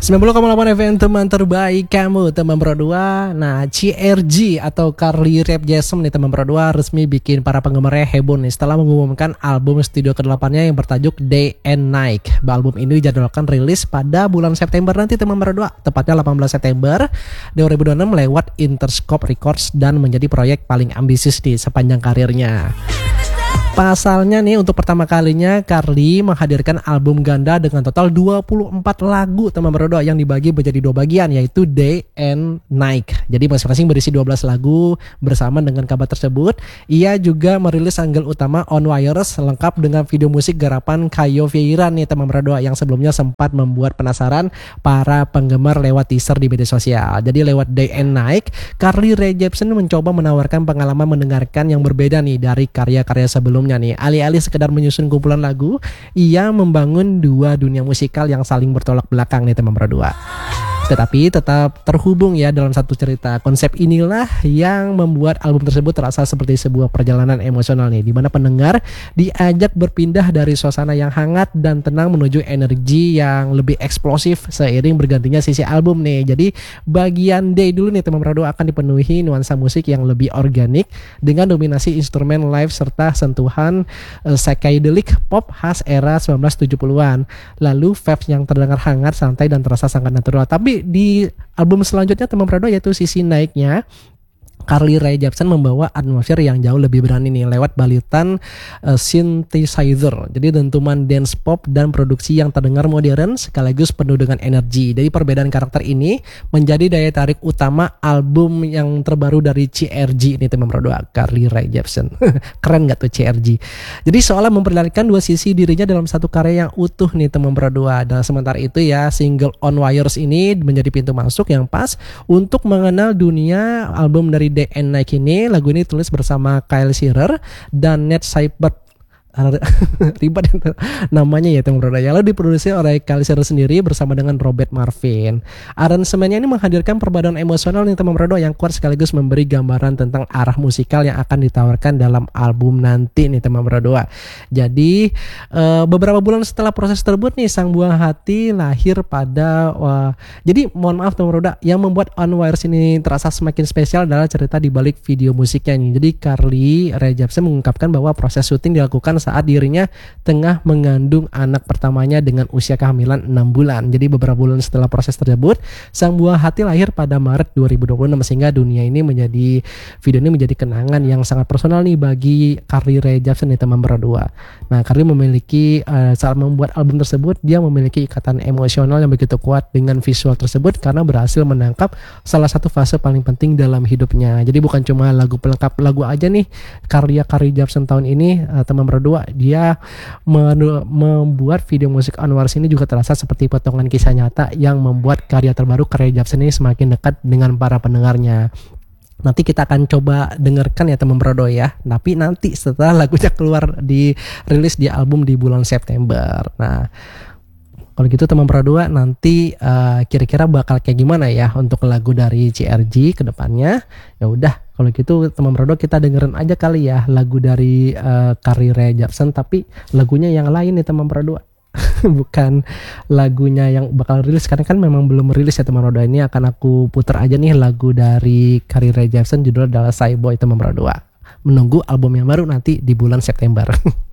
90,8 FM teman terbaik kamu teman berdua. Nah, CRG atau Carly Rae Jepsen nih teman berdua resmi bikin para penggemarnya heboh nih setelah mengumumkan album studio ke-8-nya yang bertajuk Day and Night. Album ini dijadwalkan rilis pada bulan September nanti teman berdua, tepatnya 18 September 2026 lewat Interscope Records dan menjadi proyek paling ambisius di sepanjang karirnya. Pasalnya nih untuk pertama kalinya Carly menghadirkan album ganda dengan total 24 lagu teman berdua yang dibagi menjadi 2 bagian yaitu Day and Night. Jadi masing-masing berisi 12 lagu. Bersama dengan kabar tersebut, ia juga merilis single utama On Wires lengkap dengan video musik garapan Kayo Vieira nih teman berdua yang sebelumnya sempat membuat penasaran para penggemar lewat teaser di media sosial. Jadi lewat Day and Night, Carly Rae Jepsen mencoba menawarkan pengalaman mendengarkan yang berbeda nih dari karya-karya sebelumnya nih. Alih-alih sekedar menyusun kumpulan lagu, ia membangun 2 dunia musikal yang saling bertolak belakang nih teman berdua. Tetapi tetap terhubung ya dalam satu cerita. Konsep inilah yang membuat album tersebut terasa seperti sebuah perjalanan emosional nih, di mana pendengar diajak berpindah dari suasana yang hangat dan tenang menuju energi yang lebih eksplosif seiring bergantinya sisi album nih. Jadi bagian Day dulu nih teman berdua akan dipenuhi nuansa musik yang lebih organik dengan dominasi instrumen live serta sentuhan psychedelic pop khas era 1970-an. Lalu vibes yang terdengar hangat, santai dan terasa sangat natural. Tapi di album selanjutnya teman berdua yaitu sisi naiknya, Carly Rae Jepsen membawa atmosfer yang jauh lebih berani nih lewat balitan synthesizer. Jadi dentuman dance pop dan produksi yang terdengar modern sekaligus penuh dengan energi. Jadi perbedaan karakter ini menjadi daya tarik utama album yang terbaru dari CRG ini teman berdua, Carly Rae Jepsen. Keren gak tuh CRG? Jadi seolah memperlihatkan 2 sisi dirinya dalam satu karya yang utuh nih teman berdua. Dan sementara itu ya single On Wires ini menjadi pintu masuk yang pas untuk mengenal dunia album dari Day and Night ini. Lagu ini tulis bersama Kyle Shearer dan Ned Seibert. Ribet namanya ya teman berdua. Lalu diproduksi oleh Kyle Shearer sendiri bersama dengan Robert Marvin. Aransemennya ini menghadirkan perpaduan emosional nih teman berdua yang kuat sekaligus memberi gambaran tentang arah musikal yang akan ditawarkan dalam album nanti nih teman berdua. Jadi beberapa bulan setelah proses tersebut nih sang buah hati lahir pada jadi mohon maaf teman berdua, yang membuat On Wires ini terasa semakin spesial adalah cerita di balik video musiknya nih. Jadi Carly Rae Jepsen mengungkapkan bahwa proses syuting dilakukan saat dirinya tengah mengandung anak pertamanya dengan usia kehamilan 6 bulan. Jadi beberapa bulan setelah proses tersebut, sang buah hati lahir pada Maret 2026 sehingga video ini menjadi kenangan yang sangat personal nih bagi Carly Rae Jepsen nih teman berdua. Nah, Carly memiliki saat membuat album tersebut dia memiliki ikatan emosional yang begitu kuat dengan visual tersebut karena berhasil menangkap salah satu fase paling penting dalam hidupnya. Jadi bukan cuma lagu pelengkap lagu aja nih karya Carly Jepsen tahun ini teman berdua, dia membuat video musik On Wires ini juga terasa seperti potongan kisah nyata yang membuat karya terbaru Carly Jepsen ini semakin dekat dengan para pendengarnya. Nanti kita akan coba dengarkan ya teman berdua ya. Tapi nanti setelah lagunya keluar rilis di album di bulan September. Nah, kalau gitu teman berdua nanti kira-kira bakal kayak gimana ya untuk lagu dari CRG ke depannya. Ya udah, kalau gitu teman berdua kita dengerin aja kali ya lagu dari Carly Rae Jepsen, tapi lagunya yang lain nih teman berdua. Bukan lagunya yang bakal rilis karena kan memang belum rilis ya teman berdua. Ini akan aku putar aja nih lagu dari Carly Rae Jepsen, judulnya adalah Shy Boy teman berdua. Menunggu album yang baru nanti di bulan September.